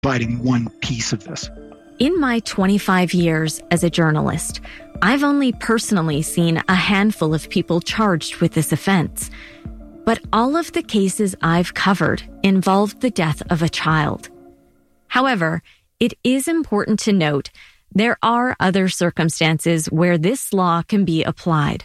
providing one piece of this. In my 25 years as a journalist, I've only personally seen a handful of people charged with this offense. But all of the cases I've covered involved the death of a child. However, it is important to note there are other circumstances where this law can be applied.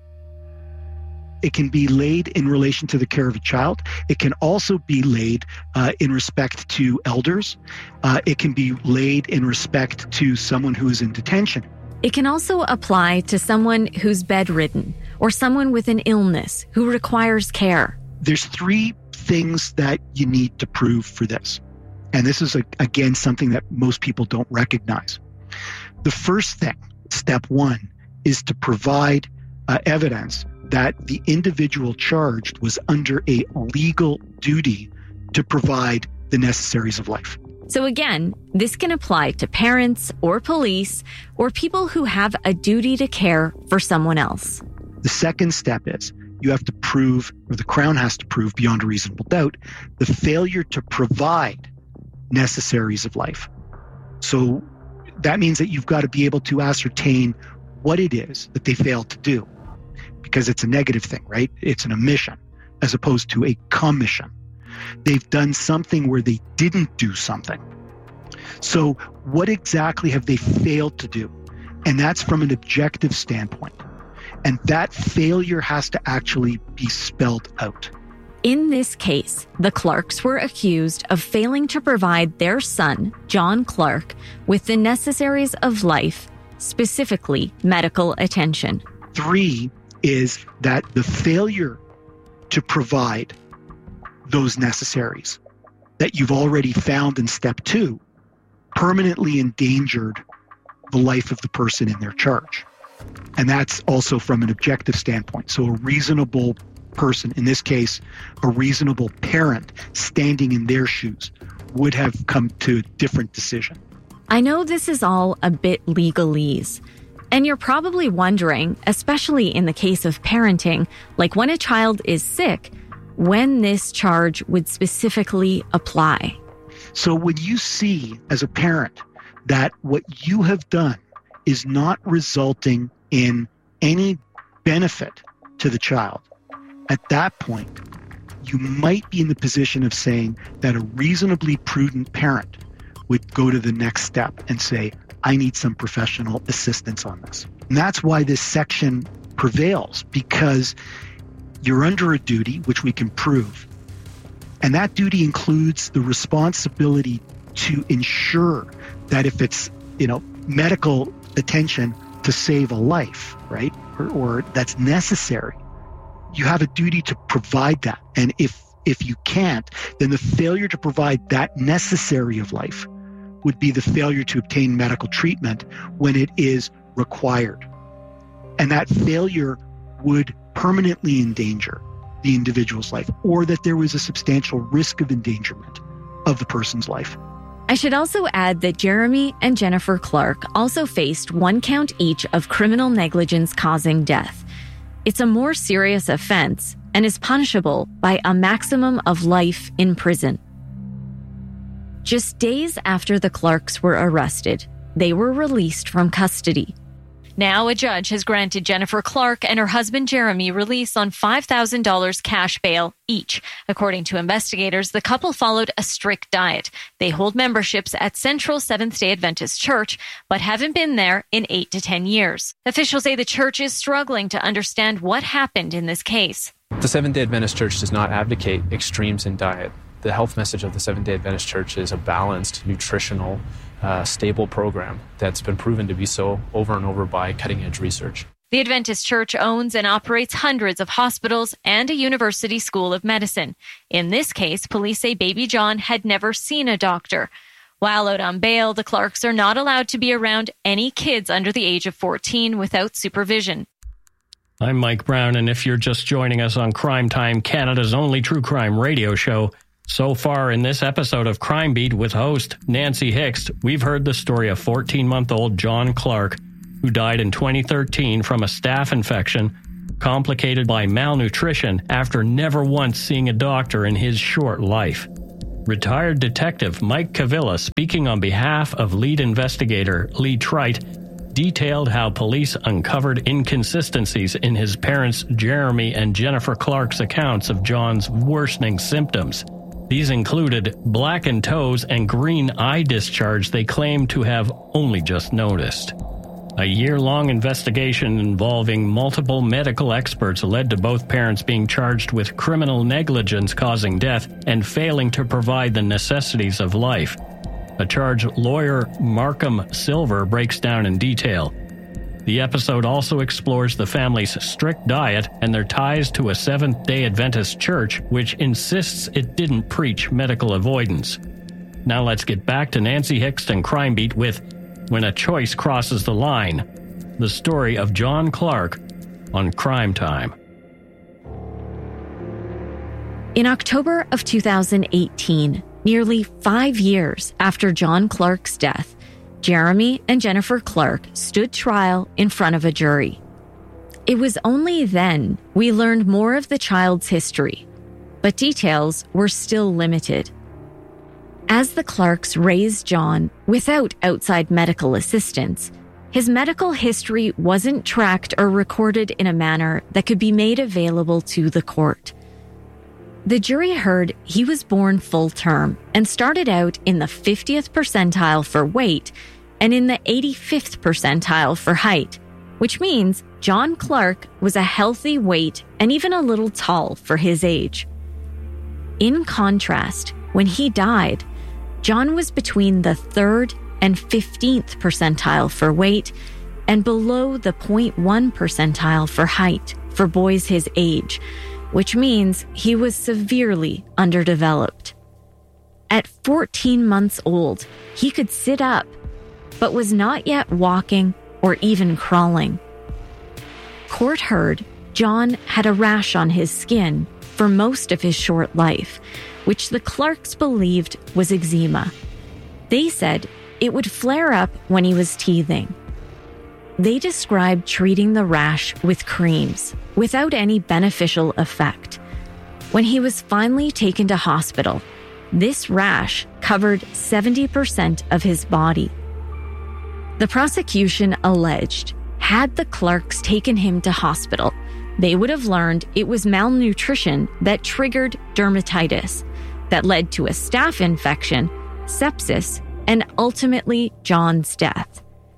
It can be laid in relation to the care of a child. It can also be laid in respect to elders. It can be laid in respect to someone who is in detention. It can also apply to someone who's bedridden or someone with an illness who requires care. There's three things that you need to prove for this. And this is, again, something that most people don't recognize. The first thing, step one, is to provide evidence that the individual charged was under a legal duty to provide the necessaries of life. So again, this can apply to parents or police or people who have a duty to care for someone else. The second step is you have to prove, or the Crown has to prove beyond a reasonable doubt, the failure to provide necessaries of life. So that means that you've got to be able to ascertain what it is that they failed to do. Because it's a negative thing, right? It's an omission as opposed to a commission. They've done something where they didn't do something. So what exactly have they failed to do? And that's from an objective standpoint. And that failure has to actually be spelled out. In this case, the Clarks were accused of failing to provide their son, John Clark, with the necessaries of life, specifically medical attention. 3 is that the failure to provide those necessaries that you've already found in step 2 permanently endangered the life of the person in their charge. And that's also from an objective standpoint. So a reasonable person, in this case, a reasonable parent standing in their shoes would have come to a different decision. I know this is all a bit legalese. And you're probably wondering, especially in the case of parenting, like when a child is sick, when this charge would specifically apply. So when you see as a parent that what you have done is not resulting in any benefit to the child, at that point, you might be in the position of saying that a reasonably prudent parent would go to the next step and say, I need some professional assistance on this. And that's why this section prevails, because you're under a duty, which we can prove. And that duty includes the responsibility to ensure that if it's, medical attention to save a life, right? Or that's necessary, you have a duty to provide that. And if you can't, then the failure to provide that necessary of life would be the failure to obtain medical treatment when it is required. And that failure would permanently endanger the individual's life, or that there was a substantial risk of endangerment of the person's life. I should also add that Jeremy and Jennifer Clark also faced 1 count each of criminal negligence causing death. It's a more serious offense and is punishable by a maximum of life in prison. Just days after the Clarks were arrested, they were released from custody. Now a judge has granted Jennifer Clark and her husband Jeremy release on $5,000 cash bail each. According to investigators, the couple followed a strict diet. They hold memberships at Central Seventh-day Adventist Church, but haven't been there in 8 to 10 years. Officials say the church is struggling to understand what happened in this case. The Seventh-day Adventist Church does not advocate extremes in diet. The health message of the Seventh-day Adventist Church is a balanced, nutritional, stable program that's been proven to be so over and over by cutting-edge research. The Adventist Church owns and operates hundreds of hospitals and a university school of medicine. In this case, police say baby John had never seen a doctor. While out on bail, the Clarks are not allowed to be around any kids under the age of 14 without supervision. I'm Mike Brown, and if you're just joining us on Crime Time, Canada's only true crime radio show, so far in this episode of Crime Beat with host Nancy Hicks, we've heard the story of 14-month-old John Clark, who died in 2013 from a staph infection complicated by malnutrition after never once seeing a doctor in his short life. Retired Detective Mike Cavilla, speaking on behalf of lead investigator Lee Trite, detailed how police uncovered inconsistencies in his parents Jeremy and Jennifer Clark's accounts of John's worsening symptoms. These included blackened toes and green eye discharge they claimed to have only just noticed. A year-long investigation involving multiple medical experts led to both parents being charged with criminal negligence causing death and failing to provide the necessities of life. A charge lawyer Markham Silver breaks down in detail. The episode also explores the family's strict diet and their ties to a Seventh-day Adventist church, which insists it didn't preach medical avoidance. Now let's get back to Nancy Hickston Crime Beat with When a Choice Crosses the Line, the story of John Clark on Crime Time. In October of 2018, nearly 5 years after John Clark's death, Jeremy and Jennifer Clark stood trial in front of a jury. It was only then we learned more of the child's history, but details were still limited. As the Clarks raised John without outside medical assistance, his medical history wasn't tracked or recorded in a manner that could be made available to the court. The jury heard he was born full term and started out in the 50th percentile for weight and in the 85th percentile for height, which means John Clark was a healthy weight and even a little tall for his age. In contrast, when he died, John was between the 3rd and 15th percentile for weight and below the 0.1 percentile for height for boys his age, which means he was severely underdeveloped. At 14 months old, he could sit up, but was not yet walking or even crawling. Court heard John had a rash on his skin for most of his short life, which the Clarks believed was eczema. They said it would flare up when he was teething. They described treating the rash with creams without any beneficial effect. When he was finally taken to hospital, this rash covered 70% of his body. The prosecution alleged, had the Clarks taken him to hospital, they would have learned it was malnutrition that triggered dermatitis, that led to a staph infection, sepsis, and ultimately John's death.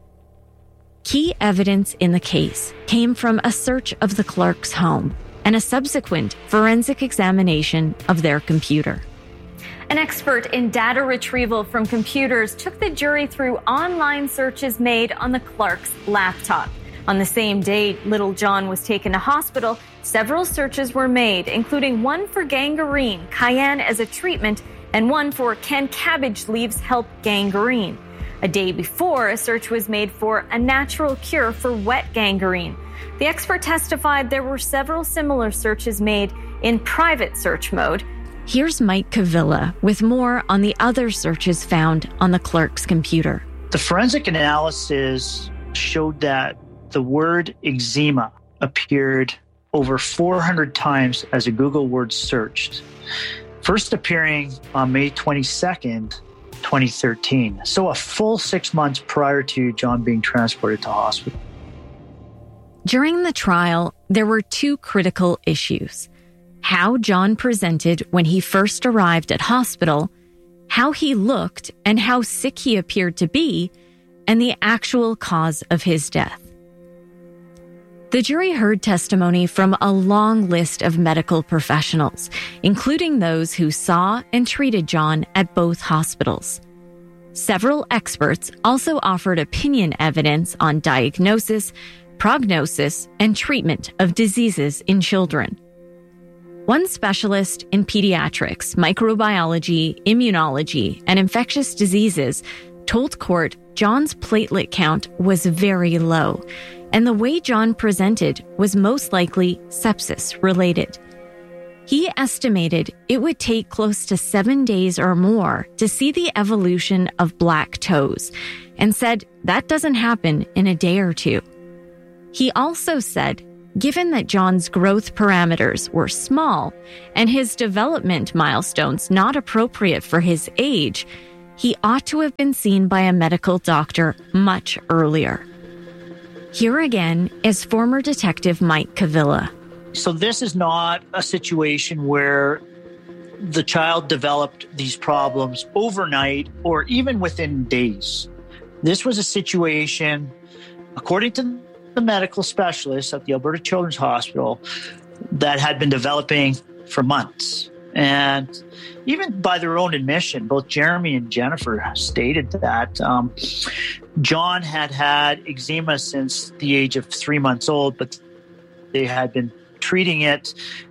Key evidence in the case came from a search of the Clarks' home and a subsequent forensic examination of their computer. An expert in data retrieval from computers took the jury through online searches made on the Clarks' laptop. On the same day little John was taken to hospital, several searches were made, including one for gangrene, cayenne as a treatment, and one for can cabbage leaves help gangrene. A day before, a search was made for a natural cure for wet gangrene. The expert testified there were several similar searches made in private search mode. Here's Mike Cavilla with more on the other searches found on the Clarks' computer. The forensic analysis showed that the word eczema appeared over 400 times as a Google word searched, first appearing on May 22nd, 2013. So a full 6 months prior to John being transported to hospital. During the trial, there were two critical issues: how John presented when he first arrived at hospital, how he looked and how sick he appeared to be, and the actual cause of his death. The jury heard testimony from a long list of medical professionals, including those who saw and treated John at both hospitals. Several experts also offered opinion evidence on diagnosis, prognosis, and treatment of diseases in children. One specialist in pediatrics, microbiology, immunology, and infectious diseases told court John's platelet count was very low, and the way John presented was most likely sepsis-related. He estimated it would take close to 7 days or more to see the evolution of black toes, and said that doesn't happen in a day or two. He also said given that John's growth parameters were small and his development milestones not appropriate for his age, he ought to have been seen by a medical doctor much earlier. Here again is former Detective Mike Cavilla. So this is not a situation where the child developed these problems overnight or even within days. This was a situation, according to the medical specialists at the Alberta Children's Hospital, that had been developing for months. And even by their own admission, both Jeremy and Jennifer stated that John had had eczema since the age of 3 months old, but they had been treating it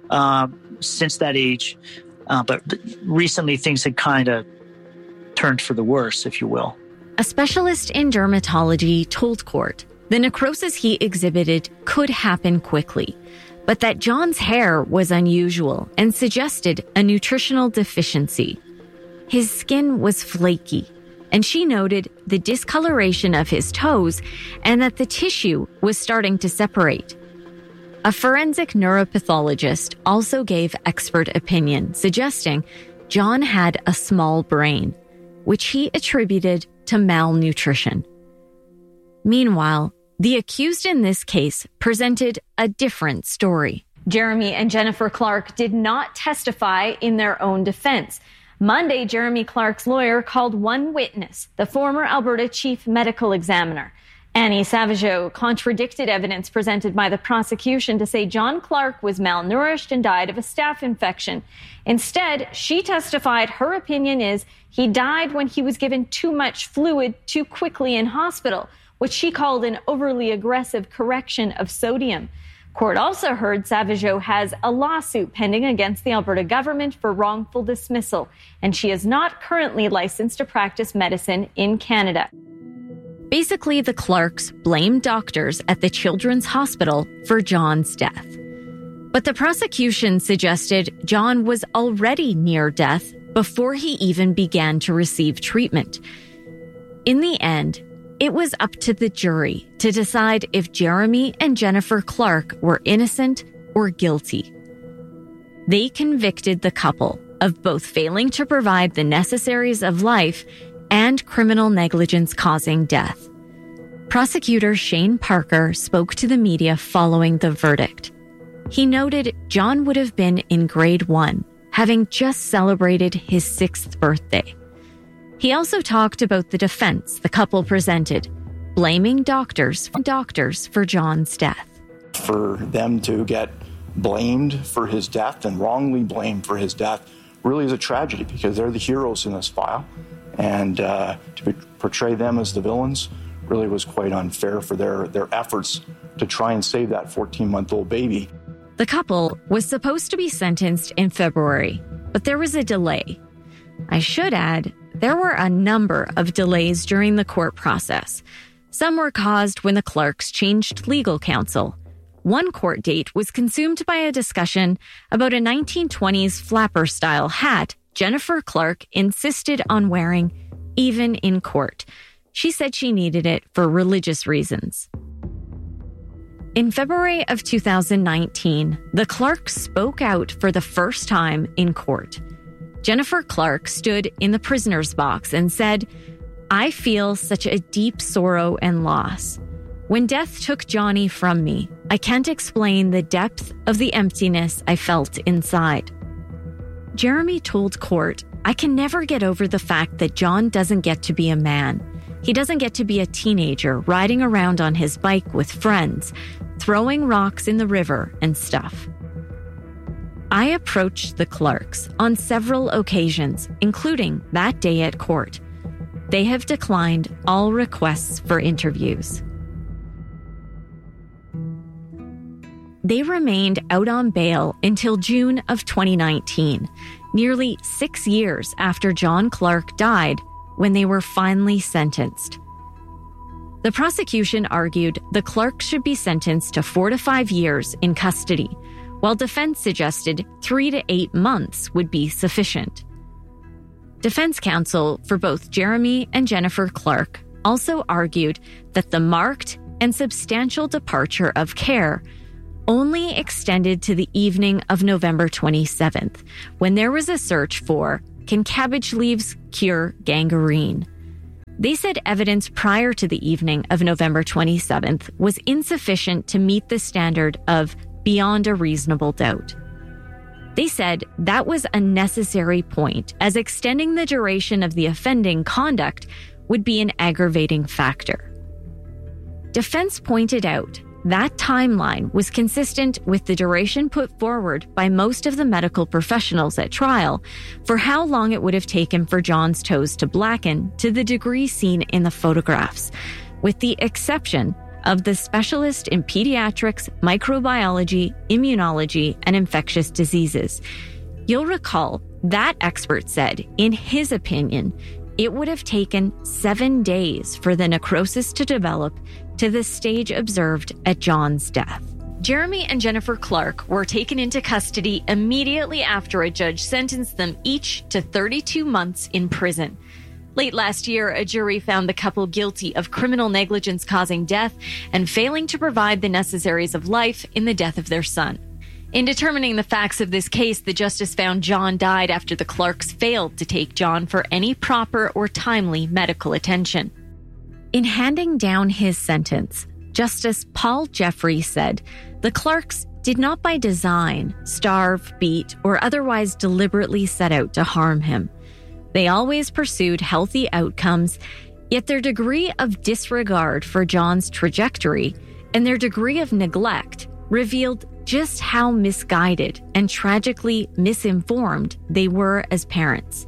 since that age. But recently things had kind of turned for the worse, if you will. A specialist in dermatology told court the necrosis he exhibited could happen quickly, but that John's hair was unusual and suggested a nutritional deficiency. His skin was flaky, and she noted the discoloration of his toes and that the tissue was starting to separate. A forensic neuropathologist also gave expert opinion, suggesting John had a small brain, which he attributed to malnutrition. Meanwhile, the accused in this case presented a different story. Jeremy and Jennifer Clark did not testify in their own defense. Monday, Jeremy Clark's lawyer called one witness, the former Alberta chief medical examiner. Annie Savageau contradicted evidence presented by the prosecution to say John Clark was malnourished and died of a staph infection. Instead, she testified her opinion is he died when he was given too much fluid too quickly in hospital, which she called an overly aggressive correction of sodium. Court also heard Savageau has a lawsuit pending against the Alberta government for wrongful dismissal, and she is not currently licensed to practice medicine in Canada. Basically, the Clarks blamed doctors at the Children's Hospital for John's death. But the prosecution suggested John was already near death before he even began to receive treatment. In the end, it was up to the jury to decide if Jeremy and Jennifer Clark were innocent or guilty. They convicted the couple of both failing to provide the necessaries of life and criminal negligence causing death. Prosecutor Shane Parker spoke to the media following the verdict. He noted John would have been in grade 1, having just celebrated his 6th birthday. He also talked about the defense the couple presented, blaming doctors for John's death. For them to get blamed for his death and wrongly blamed for his death really is a tragedy because they're the heroes in this file. And to portray them as the villains really was quite unfair for their efforts to try and save that 14-month-old baby. The couple was supposed to be sentenced in February, but there was a delay. I should add, there were a number of delays during the court process. Some were caused when the Clarks changed legal counsel. One court date was consumed by a discussion about a 1920s flapper-style hat Jennifer Clark insisted on wearing, even in court. She said she needed it for religious reasons. In February of 2019, the Clarks spoke out for the first time in court. Jennifer Clark stood in the prisoner's box and said, "I feel such a deep sorrow and loss. When death took Johnny from me, I can't explain the depth of the emptiness I felt inside." Jeremy told court, "I can never get over the fact that John doesn't get to be a man. He doesn't get to be a teenager riding around on his bike with friends, throwing rocks in the river and stuff." I approached the Clarks on several occasions, including that day at court. They have declined all requests for interviews. They remained out on bail until June of 2019, nearly 6 years after John Clark died, when they were finally sentenced. The prosecution argued the Clarks should be sentenced to 4 to 5 years in custody, while defense suggested 3 to 8 months would be sufficient. Defense counsel for both Jeremy and Jennifer Clark also argued that the marked and substantial departure of care only extended to the evening of November 27th, when there was a search for, can cabbage leaves cure gangrene? They said evidence prior to the evening of November 27th was insufficient to meet the standard of beyond a reasonable doubt. They said that was a necessary point, as extending the duration of the offending conduct would be an aggravating factor. Defense pointed out that timeline was consistent with the duration put forward by most of the medical professionals at trial for how long it would have taken for John's toes to blacken to the degree seen in the photographs, with the exception of the specialist in pediatrics, microbiology, immunology, and infectious diseases. You'll recall that expert said, in his opinion, it would have taken 7 days for the necrosis to develop to the stage observed at John's death. Jeremy and Jennifer Clark were taken into custody immediately after a judge sentenced them each to 32 months in prison. Late last year, a jury found the couple guilty of criminal negligence causing death and failing to provide the necessaries of life in the death of their son. In determining the facts of this case, the justice found John died after the Clarks failed to take John for any proper or timely medical attention. In handing down his sentence, Justice Paul Jeffrey said the Clarks did not by design starve, beat, or otherwise deliberately set out to harm him. They always pursued healthy outcomes, yet their degree of disregard for John's trajectory and their degree of neglect revealed just how misguided and tragically misinformed they were as parents.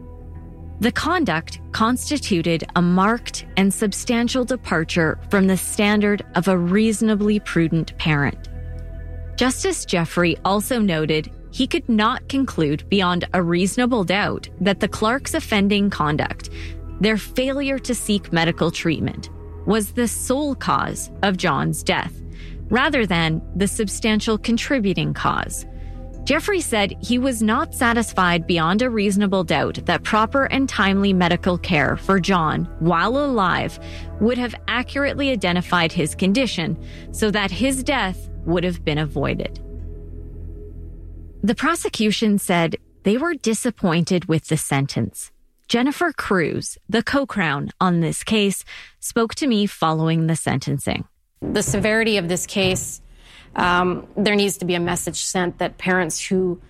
The conduct constituted a marked and substantial departure from the standard of a reasonably prudent parent. Justice Jeffrey also noted he could not conclude beyond a reasonable doubt that the Clarks' offending conduct, their failure to seek medical treatment, was the sole cause of John's death, rather than the substantial contributing cause. Jeffrey said he was not satisfied beyond a reasonable doubt that proper and timely medical care for John while alive would have accurately identified his condition so that his death would have been avoided. The prosecution said they were disappointed with the sentence. Jennifer Cruz, the co-crown on this case, spoke to me following the sentencing. The severity of this case, there needs to be a message sent that parents who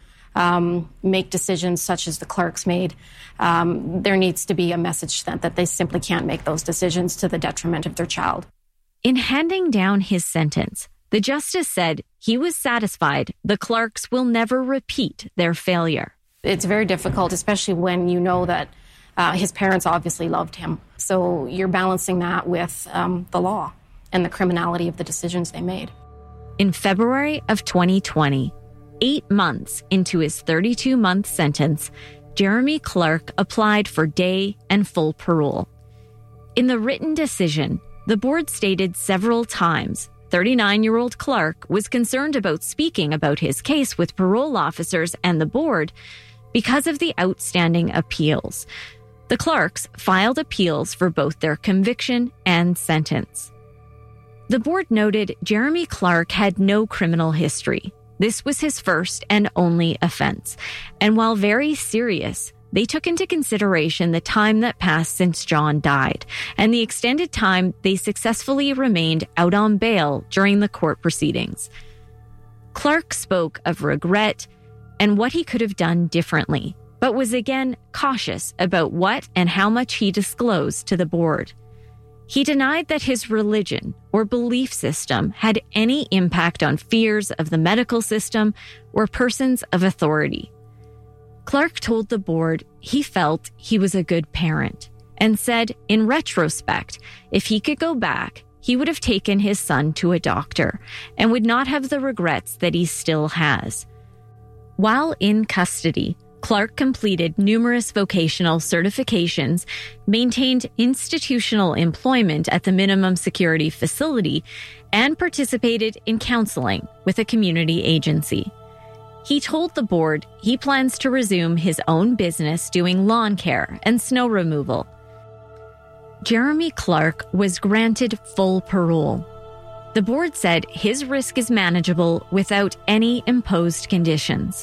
make decisions such as the Clarks made, there needs to be a message sent that they simply can't make those decisions to the detriment of their child. In handing down his sentence, the justice said he was satisfied the Clarks will never repeat their failure. It's very difficult, especially when you know that his parents obviously loved him. So you're balancing that with the law and the criminality of the decisions they made. In February of 2020, 8 months into his 32-month sentence, Jeremy Clark applied for day and full parole. In the written decision, the board stated several times 39-year-old Clark was concerned about speaking about his case with parole officers and the board because of the outstanding appeals. The Clarks filed appeals for both their conviction and sentence. The board noted Jeremy Clark had no criminal history. This was his first and only offense. And while very serious, they took into consideration the time that passed since John died and the extended time they successfully remained out on bail during the court proceedings. Clark spoke of regret and what he could have done differently, but was again cautious about what and how much he disclosed to the board. He denied that his religion or belief system had any impact on fears of the medical system or persons of authority. Clark told the board he felt he was a good parent and said, in retrospect, if he could go back, he would have taken his son to a doctor and would not have the regrets that he still has. While in custody, Clark completed numerous vocational certifications, maintained institutional employment at the minimum security facility, and participated in counseling with a community agency. He told the board he plans to resume his own business doing lawn care and snow removal. Jeremy Clark was granted full parole. The board said his risk is manageable without any imposed conditions.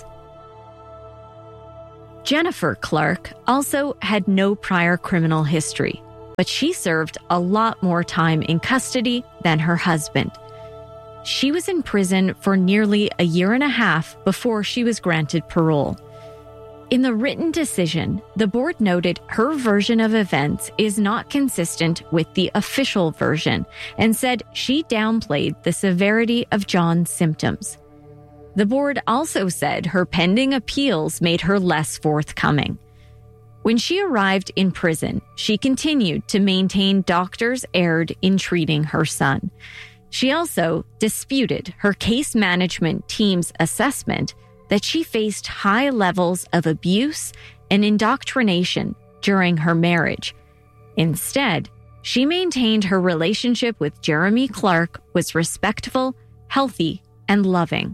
Jennifer Clark also had no prior criminal history, but she served a lot more time in custody than her husband. She was in prison for nearly a year and a half before she was granted parole. In the written decision, the board noted her version of events is not consistent with the official version and said she downplayed the severity of John's symptoms. The board also said her pending appeals made her less forthcoming. When she arrived in prison, she continued to maintain doctors erred in treating her son. She also disputed her case management team's assessment that she faced high levels of abuse and indoctrination during her marriage. Instead, she maintained her relationship with Jeremy Clark was respectful, healthy, and loving.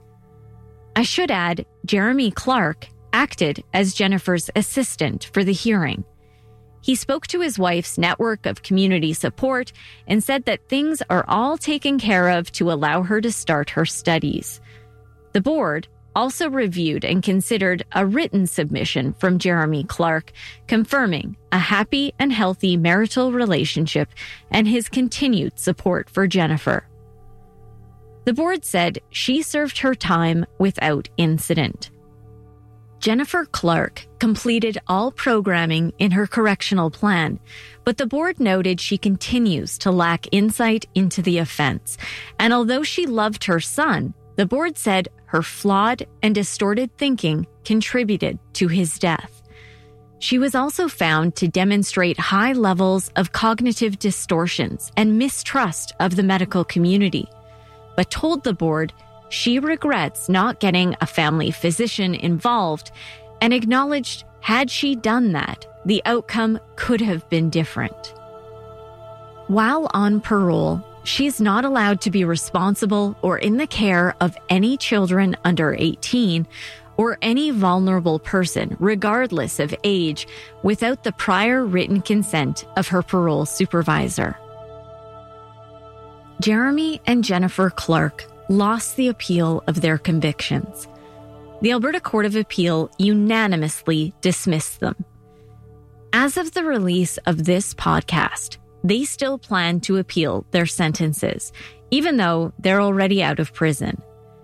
I should add, Jeremy Clark acted as Jennifer's assistant for the hearing. He spoke to his wife's network of community support and said that things are all taken care of to allow her to start her studies. The board also reviewed and considered a written submission from Jeremy Clark confirming a happy and healthy marital relationship and his continued support for Jennifer. The board said she served her time without incident. Jennifer Clark completed all programming in her correctional plan, but the board noted she continues to lack insight into the offense. And although she loved her son, the board said her flawed and distorted thinking contributed to his death. She was also found to demonstrate high levels of cognitive distortions and mistrust of the medical community, but told the board she regrets not getting a family physician involved and acknowledged had she done that, the outcome could have been different. While on parole, she's not allowed to be responsible or in the care of any children under 18 or any vulnerable person, regardless of age, without the prior written consent of her parole supervisor. Jeremy and Jennifer Clark lost the appeal of their convictions. The Alberta Court of Appeal unanimously dismissed them. As of the release of this podcast, they still plan to appeal their sentences, even though they're already out of prison.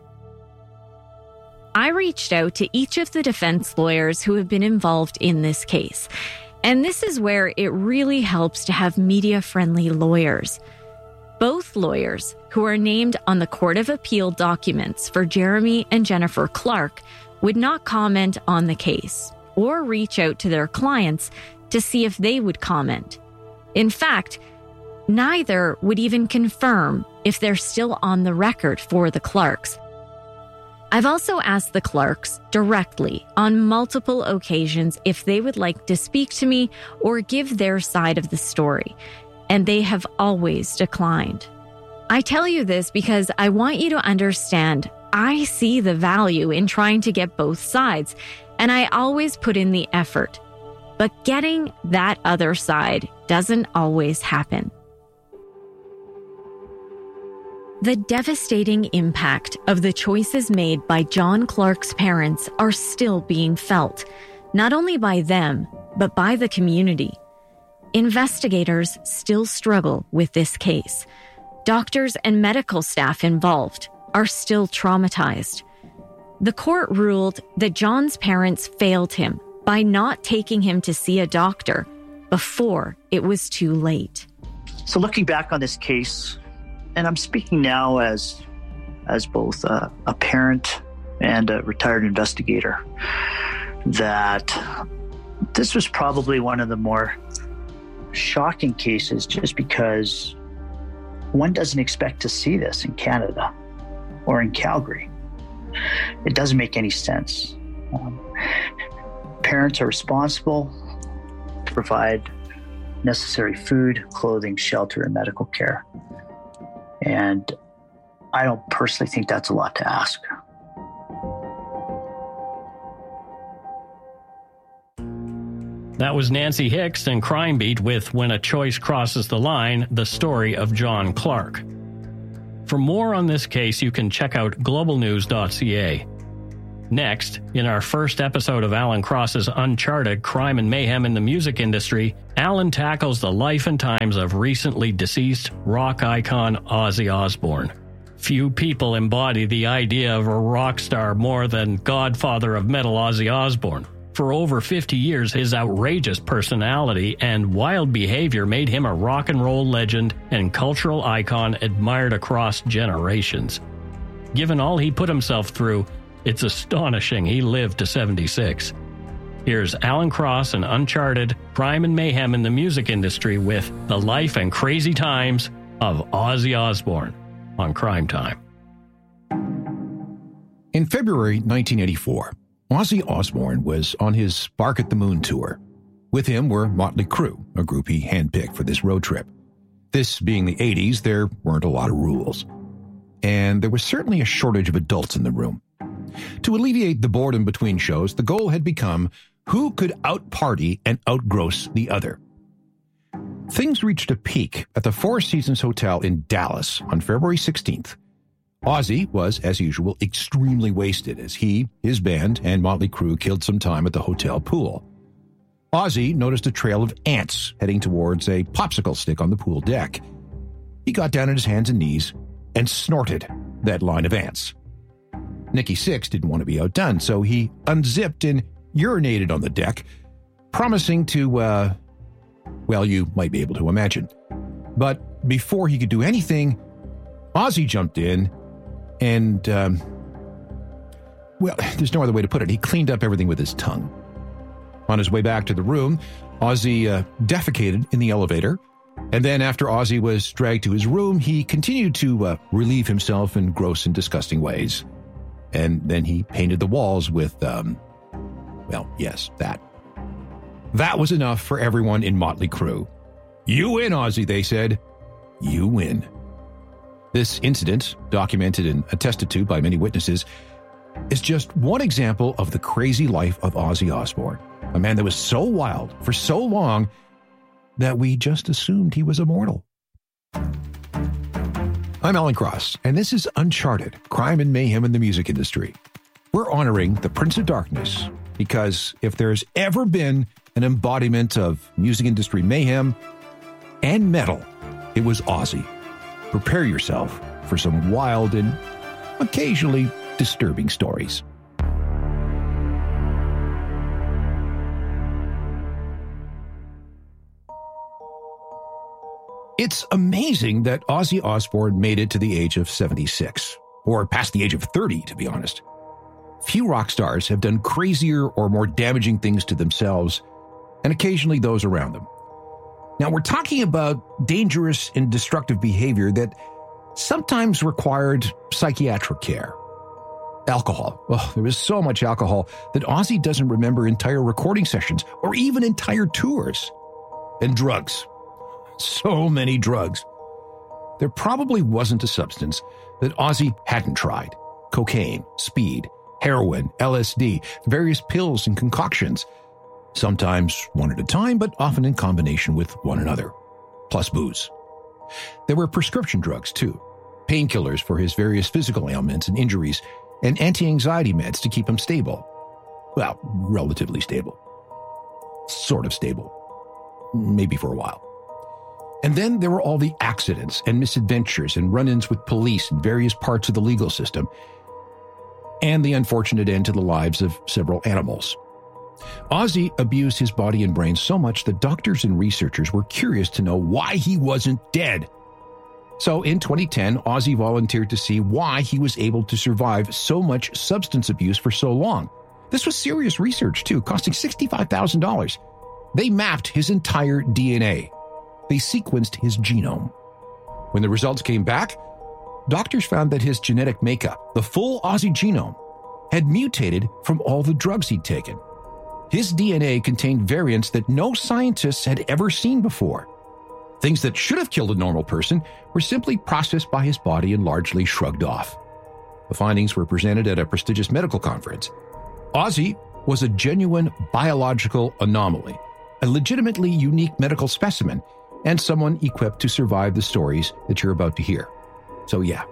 I reached out to each of the defense lawyers who have been involved in this case, and this is where it really helps to have media-friendly lawyers. Both lawyers, who are named on the Court of Appeal documents for Jeremy and Jennifer Clark, would not comment on the case or reach out to their clients to see if they would comment. In fact, neither would even confirm if they're still on the record for the Clarks. I've also asked the Clarks directly on multiple occasions if they would like to speak to me or give their side of the story, and they have always declined. I tell you this because I want you to understand I see the value in trying to get both sides, and I always put in the effort. But getting that other side doesn't always happen. The devastating impact of the choices made by John Clark's parents are still being felt, not only by them, but by the community. Investigators still struggle with this case. Doctors and medical staff involved are still traumatized. The court ruled that John's parents failed him by not taking him to see a doctor before it was too late. So looking back on this case, and I'm speaking now as both a parent and a retired investigator, that this was probably one of the more shocking cases just because one doesn't expect to see this in Canada or in Calgary. It doesn't make any sense. Parents are responsible to provide necessary food, clothing, shelter, and medical care. And I don't personally think that's a lot to ask. That was Nancy Hicks and Crime Beat with When a Choice Crosses the Line, the story of John Clark. For more on this case, you can check out globalnews.ca. Next, in our first episode of Alan Cross's Uncharted Crime and Mayhem in the Music Industry, Alan tackles the life and times of recently deceased rock icon Ozzy Osbourne. Few people embody the idea of a rock star more than godfather of metal Ozzy Osbourne. For over 50 years, his outrageous personality and wild behavior made him a rock and roll legend and cultural icon admired across generations. Given all he put himself through, it's astonishing he lived to 76. Here's Alan Cross and Uncharted Crime and Mayhem in the Music Industry with The Life and Crazy Times of Ozzy Osbourne on Crime Time. In February 1984, Ozzy Osbourne was on his Bark at the Moon tour. With him were Motley Crue, a group he handpicked for this road trip. This being the 80s, there weren't a lot of rules. And there was certainly a shortage of adults in the room. To alleviate the boredom between shows, the goal had become who could out-party and outgross the other. Things reached a peak at the Four Seasons Hotel in Dallas on February 16th. Ozzy was, as usual, extremely wasted as he, his band, and Motley Crue killed some time at the hotel pool. Ozzy noticed a trail of ants heading towards a popsicle stick on the pool deck. He got down on his hands and knees and snorted that line of ants. Nikki Sixx didn't want to be outdone, so he unzipped and urinated on the deck, promising to, well, you might be able to imagine. But before he could do anything, Ozzy jumped in and, well, there's no other way to put it. He cleaned up everything with his tongue. On his way back to the room, Ozzy defecated in the elevator. And then after Ozzy was dragged to his room, he continued to relieve himself in gross and disgusting ways. And then he painted the walls with, well, yes, that. That was enough for everyone in Motley Crue. You win, Ozzy, they said. You win. This incident, documented and attested to by many witnesses, is just one example of the crazy life of Ozzy Osbourne, a man that was so wild for so long that we just assumed he was immortal. I'm Alan Cross, and this is Uncharted, Crime and Mayhem in the Music Industry. We're honoring the Prince of Darkness, because if there's ever been an embodiment of music industry mayhem and metal, it was Ozzy. Prepare yourself for some wild and occasionally disturbing stories. It's amazing that Ozzy Osbourne made it to the age of 76, or past the age of 30, to be honest. Few rock stars have done crazier or more damaging things to themselves, and occasionally those around them. Now, we're talking about dangerous and destructive behavior that sometimes required psychiatric care. Alcohol. Oh, there was so much alcohol that Ozzy doesn't remember entire recording sessions or even entire tours. And drugs. So many drugs. There probably wasn't a substance that Ozzy hadn't tried. Cocaine, speed, heroin, LSD, various pills and concoctions. Sometimes one at a time, but often in combination with one another. Plus booze. There were prescription drugs, too. Painkillers for his various physical ailments and injuries, and anti-anxiety meds to keep him stable. Well, relatively stable. Sort of stable. Maybe for a while. And then there were all the accidents and misadventures and run-ins with police in various parts of the legal system, and the unfortunate end to the lives of several animals. Ozzy abused his body and brain so much that doctors and researchers were curious to know why he wasn't dead. So in 2010, Ozzy volunteered to see why he was able to survive so much substance abuse for so long. This was serious research, too, costing $65,000. They mapped his entire DNA. They sequenced his genome. When the results came back, doctors found that his genetic makeup, the full Ozzy genome, had mutated from all the drugs he'd taken. His DNA contained variants that no scientists had ever seen before. Things that should have killed a normal person were simply processed by his body and largely shrugged off. The findings were presented at a prestigious medical conference. Ozzy was a genuine biological anomaly, a legitimately unique medical specimen, and someone equipped to survive the stories that you're about to hear. So yeah,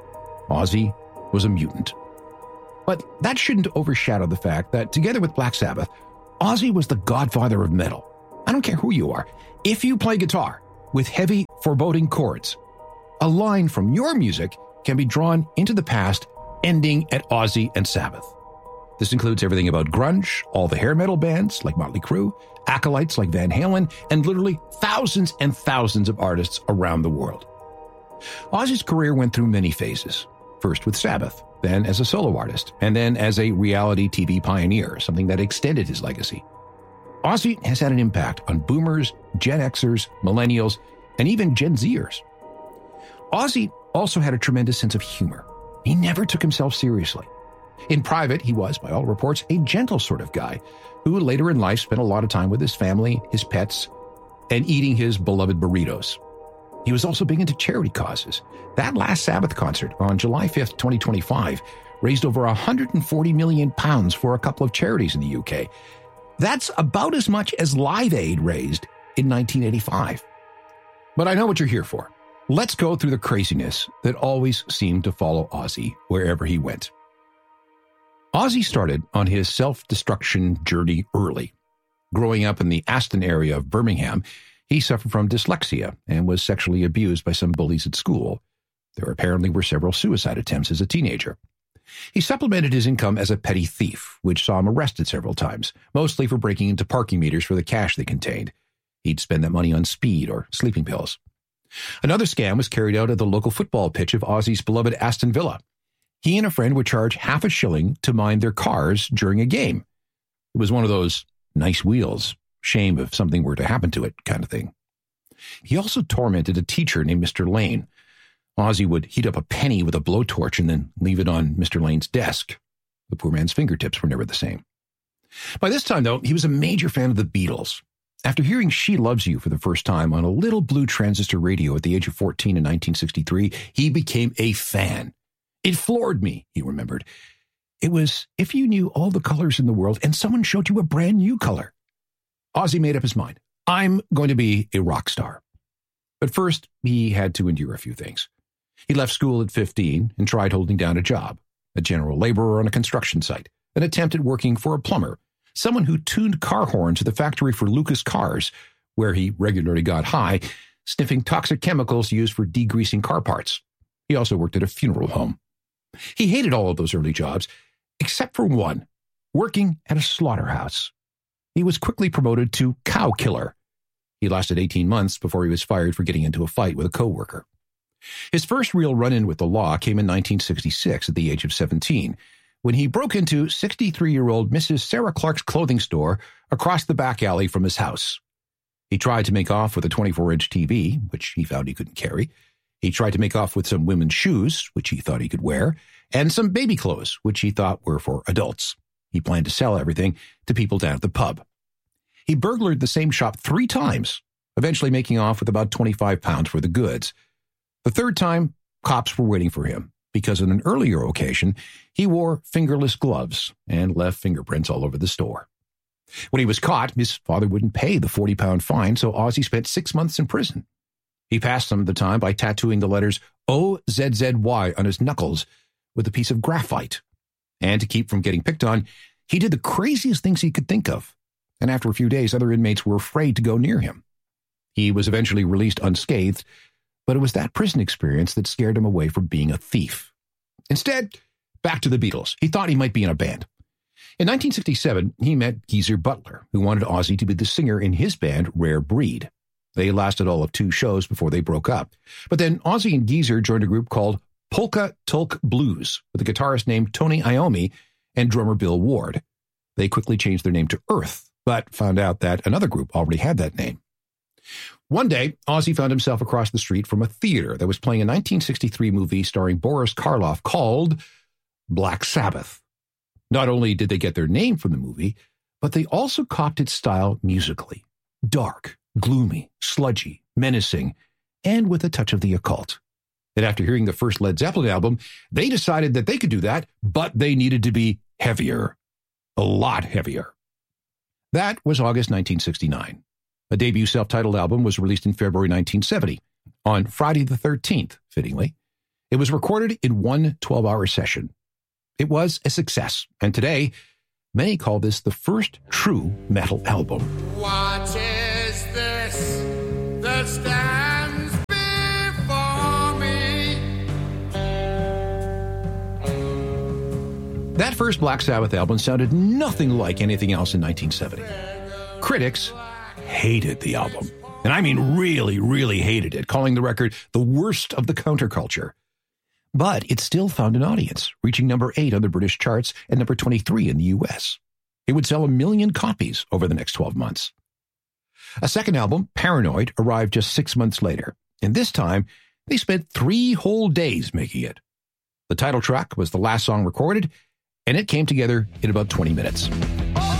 Ozzy was a mutant. But that shouldn't overshadow the fact that, together with Black Sabbath, Ozzy was the godfather of metal. I don't care who you are. If you play guitar with heavy, foreboding chords, a line from your music can be drawn into the past, ending at Ozzy and Sabbath. This includes everything about grunge, all the hair metal bands like Motley Crue, acolytes like Van Halen, and literally thousands and thousands of artists around the world. Ozzy's career went through many phases. First with Sabbath, then as a solo artist, and then as a reality TV pioneer, something that extended his legacy. Ozzy has had an impact on boomers, Gen Xers, millennials, and even Gen Zers. Ozzy also had a tremendous sense of humor. He never took himself seriously. In private, he was, by all reports, a gentle sort of guy who later in life spent a lot of time with his family, his pets, and eating his beloved burritos. He was also big into charity causes. That last Sabbath concert on July 5th, 2025, raised over £140 million for a couple of charities in the UK. That's about as much as Live Aid raised in 1985. But I know what you're here for. Let's go through the craziness that always seemed to follow Ozzy wherever he went. Ozzy started on his self-destruction journey early. Growing up in the Aston area of Birmingham, he suffered from dyslexia and was sexually abused by some bullies at school. There apparently were several suicide attempts as a teenager. He supplemented his income as a petty thief, which saw him arrested several times, mostly for breaking into parking meters for the cash they contained. He'd spend that money on speed or sleeping pills. Another scam was carried out at the local football pitch of Ozzy's beloved Aston Villa. He and a friend would charge half a shilling to mind their cars during a game. It was one of those nice wheels, shame if something were to happen to it kind of thing. He also tormented a teacher named Mr. Lane. Ozzy would heat up a penny with a blowtorch and then leave it on Mr. Lane's desk. The poor man's fingertips were never the same. By this time, though, he was a major fan of the Beatles. After hearing She Loves You for the first time on a little blue transistor radio at the age of 14 in 1963, he became a fan. It floored me, he remembered. It was if you knew all the colors in the world and someone showed you a brand new color. Ozzy made up his mind. I'm going to be a rock star. But first, he had to endure a few things. He left school at 15 and tried holding down a job, a general laborer on a construction site, an attempt at working for a plumber, someone who tuned car horns at the factory for Lucas Cars, where he regularly got high, sniffing toxic chemicals used for degreasing car parts. He also worked at a funeral home. He hated all of those early jobs, except for one, working at a slaughterhouse. He was quickly promoted to cow killer. He lasted 18 months before he was fired for getting into a fight with a coworker. His first real run-in with the law came in 1966 at the age of 17, when he broke into 63-year-old Mrs. Sarah Clark's clothing store across the back alley from his house. He tried to make off with a 24-inch TV, which he found he couldn't carry. He tried to make off with some women's shoes, which he thought he could wear, and some baby clothes, which he thought were for adults. He planned to sell everything to people down at the pub. He burglared the same shop 3 times, eventually making off with about £25 for the goods. The third time, cops were waiting for him, because on an earlier occasion, he wore fingerless gloves and left fingerprints all over the store. When he was caught, his father wouldn't pay the £40 fine, so Ozzy spent 6 months in prison. He passed some of the time by tattooing the letters O-Z-Z-Y on his knuckles with a piece of graphite. And to keep from getting picked on, he did the craziest things he could think of. And after a few days, other inmates were afraid to go near him. He was eventually released unscathed, but it was that prison experience that scared him away from being a thief. Instead, back to the Beatles. He thought he might be in a band. In 1967, he met Geezer Butler, who wanted Ozzy to be the singer in his band, Rare Breed. They lasted all of 2 shows before they broke up. But then Ozzy and Geezer joined a group called Polka Tulk Blues, with a guitarist named Tony Iommi and drummer Bill Ward. They quickly changed their name to Earth, but found out that another group already had that name. One day, Ozzy found himself across the street from a theater that was playing a 1963 movie starring Boris Karloff called Black Sabbath. Not only did they get their name from the movie, but they also copied its style musically. Dark, gloomy, sludgy, menacing, and with a touch of the occult. And after hearing the first Led Zeppelin album, they decided that they could do that, but they needed to be heavier. A lot heavier. That was August 1969. A debut self-titled album was released in February 1970, on Friday the 13th, fittingly. It was recorded in one 12-hour session. It was a success, and today, many call this the first true metal album. What is this that stands before me? That first Black Sabbath album sounded nothing like anything else in 1970. Critics hated the album. And I mean really, really hated it, calling the record the worst of the counterculture. But it still found an audience, reaching number 8 on the British charts and number 23 in the US. It would sell 1 million copies over the next 12 months. A second album, Paranoid, arrived just 6 months later. And this time, they spent 3 whole days making it. The title track was the last song recorded, and it came together in about 20 minutes.